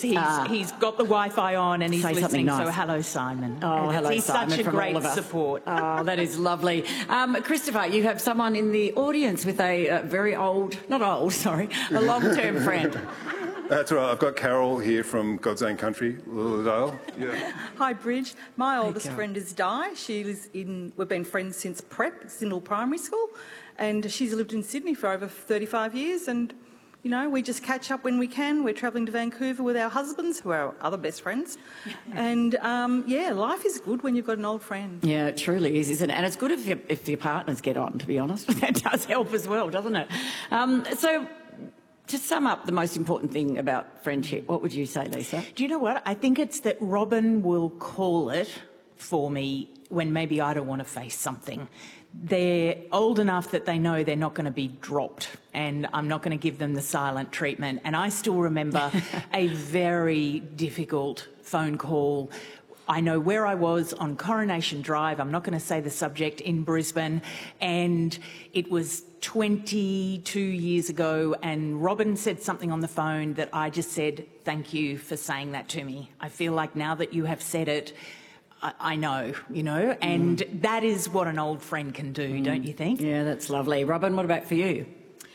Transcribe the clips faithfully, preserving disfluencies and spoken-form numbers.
He's, Ah. he's got the Wi-Fi on and he's Say something listening. nice. So hello, Simon. Oh, And hello, He's Simon, such a from all great of us. support. Oh, that is lovely. Um, Christopher, you have someone in the audience with a uh, very old, not old, sorry, a long-term friend. That's right. I've got Carol here from God's Own Country, Lilydale. Yeah. Hi, Bridge. My oldest Carol. friend is Di. She lives in. We've been friends since prep, Sindel Primary School, and she's lived in Sydney for over thirty-five years. And you know, we just catch up when we can. We're travelling to Vancouver with our husbands, who are our other best friends. And um, yeah, life is good when you've got an old friend. Yeah, it truly is, isn't it? And it's good if your, if your partners get on, to be honest. That does help as well, doesn't it? Um, so, to sum up the most important thing about friendship, what would you say, Lisa? Do you know what? I think it's that Robin will call it for me when maybe I don't want to face something. They're old enough that they know they're not going to be dropped and I'm not going to give them the silent treatment. And I still remember a very difficult phone call. I know where I was on Coronation Drive. I'm not going to say the subject, in Brisbane. And it was twenty-two years ago, and Robin said something on the phone that I just said, thank you for saying that to me. I feel like now that you have said it, I, I know, you know, and mm. that is what an old friend can do, mm. don't you think? Yeah, that's lovely. Robin, what about for you?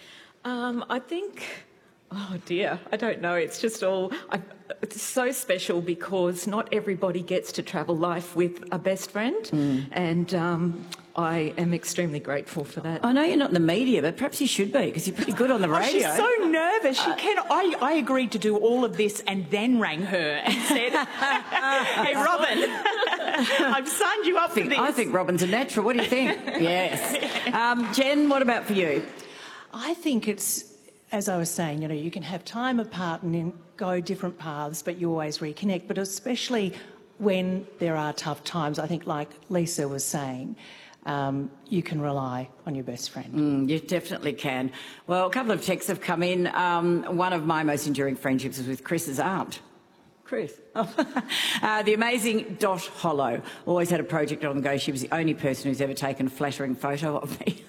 Um, I think, oh dear, I don't know. It's just all, I, it's so special because not everybody gets to travel life with a best friend, mm. and um, I am extremely grateful for that. I know you're not in the media, but perhaps you should be because you're pretty good on the radio. Oh, she's so nervous. She uh, can. I, I agreed to do all of this and then rang her and said, "Hey, Robin, I've signed you up I think, for this." I think Robin's a natural. What do you think? Yes. Um, Jen, what about for you? I think it's, as I was saying, you know, you can have time apart and then go different paths, but you always reconnect. But especially when there are tough times, I think, like Lisa was saying, um, you can rely on your best friend. Mm, you definitely can. Well, a couple of texts have come in. Um, one of my most enduring friendships was with Chris's aunt. Chris. Oh. uh, the amazing Dot Hollow always had a project on the go. She was the only person who's ever taken a flattering photo of me.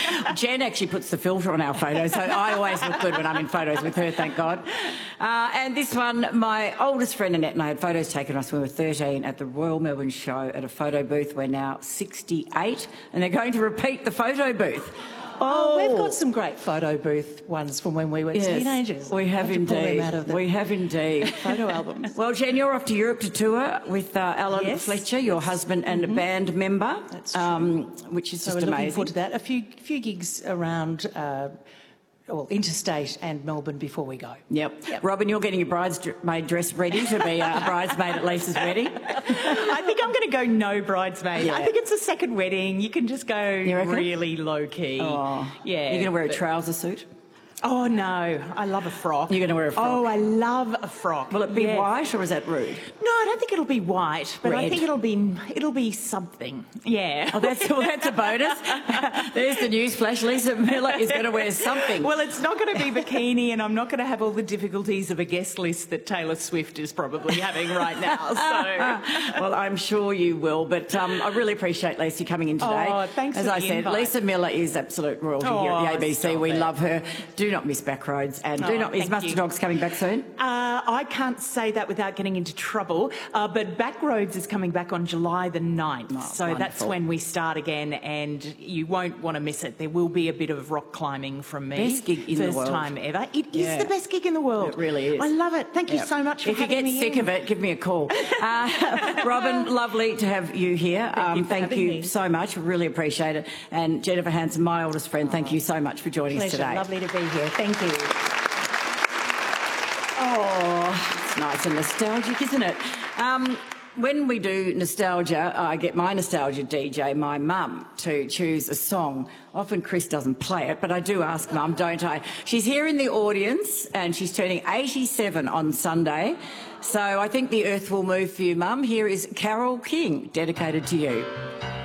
Jen actually puts the filter on our photos, so I always look good when I'm in photos with her, thank God. Uh, and this one, my oldest friend Annette and I had photos taken of us when we were thirteen at the Royal Melbourne Show at a photo booth. We're now sixty-eight, and they're going to repeat the photo booth. Oh, we've got some great photo booth ones from when we were yes, teenagers. We have, have indeed. Out of the we have indeed. Photo albums. Well, Jen, you're off to Europe to tour with uh, Alan yes. Fletcher, your husband and mm-hmm. a band member. That's true. Um, which is so just we're amazing. Looking forward to that. A few few gigs around. Uh, well, interstate and Melbourne before we go. Yep. yep. Robin, you're getting your bridesmaid dress ready to be a bridesmaid at Lisa's wedding. I think I'm going to go no bridesmaid. Yeah. I think it's a second wedding. You can just go really low key. Oh. Yeah. You're going to wear a trouser suit? Oh, no. I love a frock. You're going to wear a frock? Oh, I love a frock. Will it be yes. white or is that rude? No, I don't think it'll be white, but Red. I think it'll be it'll be something. Yeah. Oh, that's, well, that's a bonus. There's the news flash. Lisa Miller is going to wear something. Well, it's not going to be bikini and I'm not going to have all the difficulties of a guest list that Taylor Swift is probably having right now. So, well, I'm sure you will, but um, I really appreciate Lisa coming in today. Oh, thanks As for I the said, invite. Lisa Miller is absolute royalty oh, here at the A B C. We it. love her. Do not miss Backroads. And do oh, not miss Muster Dogs coming back soon? Uh, I can't say that without getting into trouble, uh, but Backroads is coming back on July the ninth. Oh, so wonderful. That's when we start again and you won't want to miss it. There will be a bit of rock climbing from me. Best gig in First the world. First time ever. It yeah. is the best gig in the world. It really is. I love it. Thank yep. you so much for if having me If you get sick in. of it, give me a call. Uh, Robin, lovely to have you here. Thank um, you, for thank you me. so much. Really appreciate it. And Jennifer Hanson, my oldest friend, thank you so much for joining Pleasure. us today. Lovely to be here. Thank you. Oh, it's nice and nostalgic, isn't it? Um, when we do nostalgia, I get my nostalgia D J, my mum, to choose a song. Often Chris doesn't play it, but I do ask Mum, don't I? She's here in the audience and she's turning eighty-seven on Sunday. So I think the earth will move for you, Mum. Here is Carole King, dedicated to you.